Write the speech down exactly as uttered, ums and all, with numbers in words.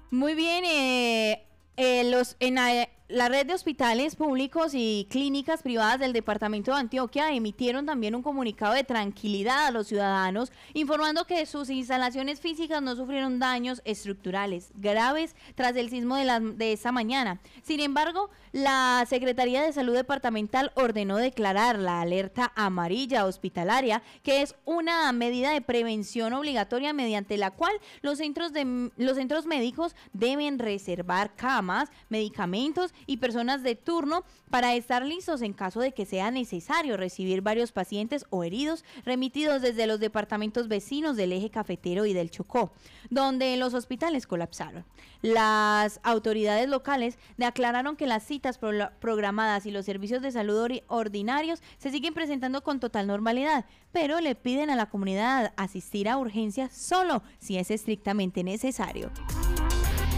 Muy bien, eh, eh, los, en la, la red de hospitales públicos y clínicas privadas del departamento de Antioquia emitieron también un comunicado de tranquilidad a los ciudadanos, informando que sus instalaciones físicas no sufrieron daños estructurales graves tras el sismo de, la, de esta mañana. Sin embargo, la Secretaría de Salud Departamental ordenó declarar la alerta amarilla hospitalaria, que es una medida de prevención obligatoria mediante la cual los centros, de, los centros médicos deben reservar camas, medicamentos y personas de turno para estar listos en caso de que sea necesario recibir varios pacientes o heridos remitidos desde los departamentos vecinos del eje cafetero y del Chocó, donde los hospitales colapsaron. Las autoridades locales declararon que las citas pro programadas y los servicios de salud or ordinarios se siguen presentando con total normalidad, pero le piden a la comunidad asistir a urgencias solo si es estrictamente necesario.